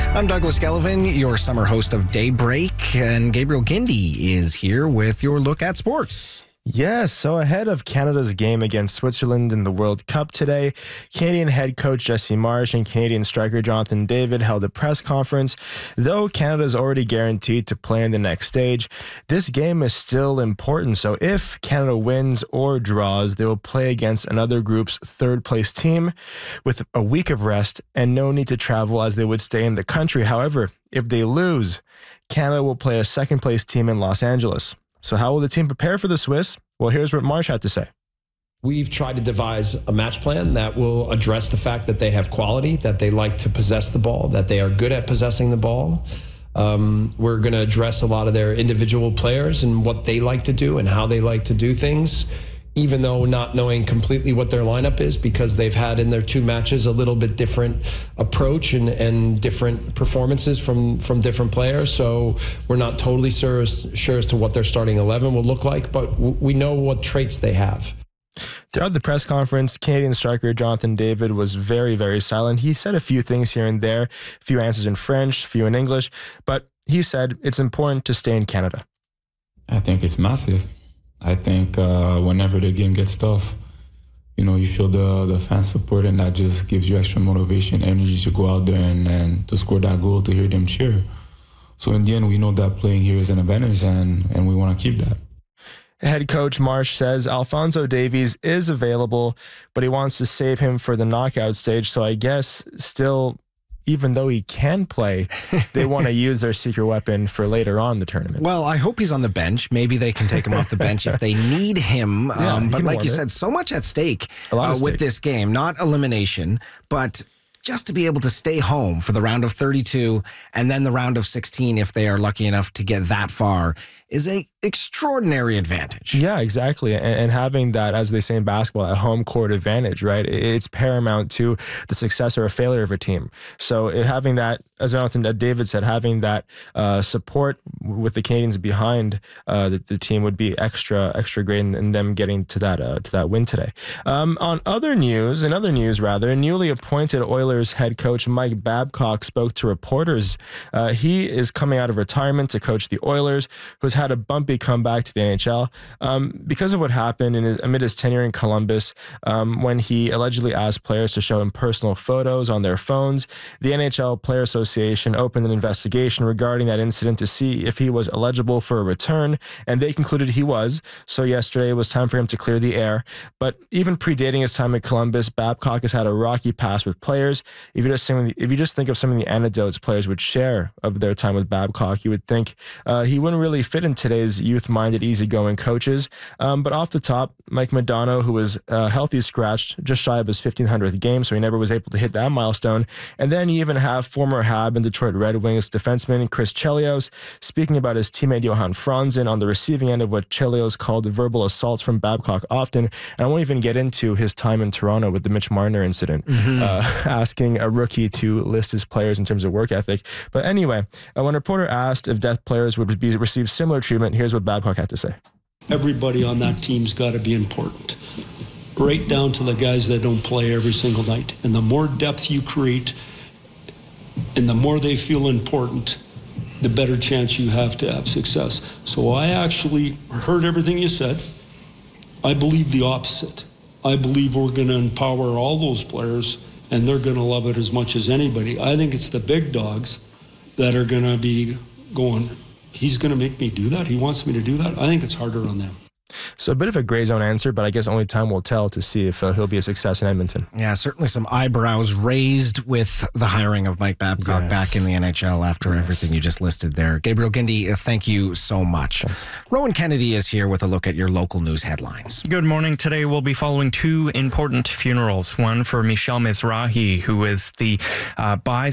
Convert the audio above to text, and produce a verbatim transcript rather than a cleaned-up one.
I'm Douglas Gelvin, your summer host of Daybreak, and Gabriel Gindy is here with your look at sports. Yes, so ahead of Canada's game against Switzerland in the World Cup today, Canadian head coach Jesse Marsch and Canadian striker Jonathan David held a press conference. Though Canada is already guaranteed to play in the next stage, this game is still important. So if Canada wins or draws, they will play against another group's third-place team with a week of rest and no need to travel as they would stay in the country. However, if they lose, Canada will play a second-place team in Los Angeles. So how will the team prepare for the Swiss? Well, here's what Marsch had to say. We've tried to devise a match plan that will address the fact that they have quality, that they like to possess the ball, that they are good at possessing the ball. Um, we're going to address a lot of their individual players and what they like to do and how they like to do things, even though not knowing completely what their lineup is, because they've had in their two matches a little bit different approach and, and different performances from, from different players. So we're not totally sure as, sure as to what their starting eleven will look like, but w- we know what traits they have. Throughout the press conference, Canadian striker Jonathan David was very, very silent. He said a few things here and there, a few answers in French, a few in English, but he said it's important to stay in Canada. I think it's massive. I think uh, whenever the game gets tough, you know, you feel the, the fan support, and that just gives you extra motivation, energy to go out there and, and to score that goal, to hear them cheer. So in the end, we know that playing here is an advantage, and, and we want to keep that. Head coach Marsch says Alphonso Davies is available, but he wants to save him for the knockout stage. So I guess still, even though he can play, they want to use their secret weapon for later on in the tournament. Well, I hope he's on the bench. Maybe they can take him off the bench if they need him. Yeah, um, but like you it. said, so much at stake, A lot uh, at stake. with this game. Not elimination, but just to be able to stay home for the round of thirty-two and then the round of sixteen, if they are lucky enough to get that far, is a extraordinary advantage. Yeah, exactly. And, and having that, as they say in basketball, a home court advantage, right? It's paramount to the success or a failure of a team. So having that, as Jonathan David said, having that uh, support with the Canadians behind uh, the, the team would be extra, extra great in, in them getting to that uh, to that win today. Um, on other news, in other news rather, newly appointed Oilers head coach Mike Babcock spoke to reporters. Uh, he is coming out of retirement to coach the Oilers, who's had a bumpy comeback to the N H L um, because of what happened in his, amid his tenure in Columbus um, when he allegedly asked players to show him personal photos on their phones. The N H L Player Association opened an investigation regarding that incident to see if he was eligible for a return, and they concluded he was. So yesterday it was time for him to clear the air. But even predating his time in Columbus, Babcock has had a rocky past with players. If you just think, if you just think of some of the anecdotes players would share of their time with Babcock, you would think uh, he wouldn't really fit in today's youth-minded, easygoing coaches. Um, but off the top, Mike Modano, who was uh, healthy scratched, just shy of his fifteen hundredth game, so he never was able to hit that milestone. And then you even have former Hab and Detroit Red Wings defenseman Chris Chelios speaking about his teammate Johan Franzen on the receiving end of what Chelios called verbal assaults from Babcock often. And I won't even get into his time in Toronto with the Mitch Marner incident, mm-hmm. uh, asking a rookie to list his players in terms of work ethic. But anyway, uh, when a reporter asked if deaf players would be, receive similar treatment, here's what Babcock had to say. Everybody on that team's got to be important, right down to the guys that don't play every single night. And the more depth you create and the more they feel important, the better chance you have to have success. So I actually heard everything you said. I believe the opposite. I believe we're going to empower all those players and they're going to love it as much as anybody. I think it's the big dogs that are going to be going, he's going to make me do that? He wants me to do that? I think it's harder on them. So a bit of a gray zone answer, but I guess only time will tell to see if uh, he'll be a success in Edmonton. Yeah, certainly some eyebrows raised with the hiring of Mike Babcock yes. back in the N H L after yes. everything you just listed there. Gabriel Gindy, uh, thank you so much. Thanks. Rowan Kennedy is here with a look at your local news headlines. Good morning. Today we'll be following two important funerals. One for Michel Mizrahi, who is the uh, by